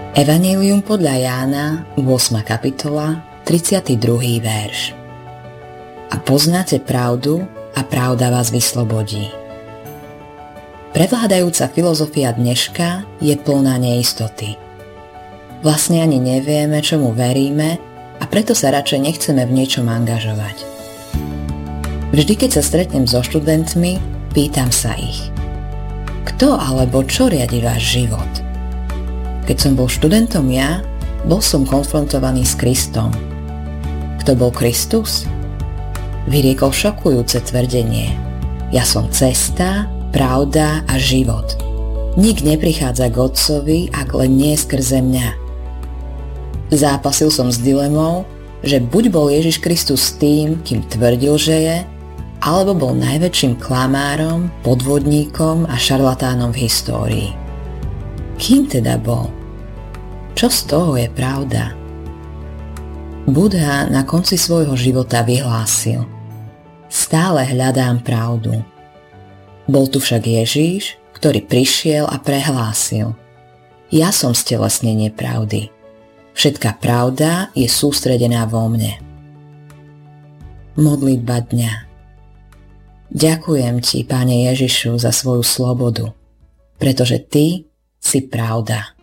Evanjelium podľa Jána, 8. kapitola, 32. verš. A poznáte pravdu a pravda vás vyslobodí. Prevládajúca filozofia dneška je plná neistoty. Vlastne ani nevieme, čomu veríme, a preto sa radšej nechceme v niečom angažovať. Vždy, keď sa stretnem so študentmi, pýtam sa ich: kto alebo čo riadi váš život? Keď som bol študentom ja, bol som konfrontovaný s Kristom. Kto bol Kristus? Vyriekol šokujúce tvrdenie: ja som cesta, pravda a život. Nik neprichádza k Otcovi, ak len nie skrze mňa. Zápasil som s dilemou, že buď bol Ježiš Kristus tým, kým tvrdil, že je, alebo bol najväčším klamárom, podvodníkom a šarlatánom v histórii. Kým teda bol? Čo z toho je pravda? Buddha na konci svojho života vyhlásil: stále hľadám pravdu. Bol tu však Ježiš, ktorý prišiel a prehlásil: ja som stelesnenie pravdy. Všetká pravda je sústredená vo mne. Modlitba dňa. Ďakujem ti, Pane Ježišu, za svoju slobodu, pretože ty si pravda.